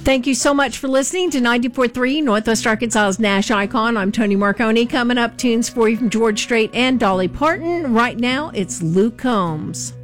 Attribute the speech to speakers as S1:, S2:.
S1: Thank you so much for listening to 94.3 Northwest Arkansas's Nash Icon. I'm Tony Marconi. Coming up, tunes for you from George Strait and Dolly Parton. Right now, it's Luke Combs.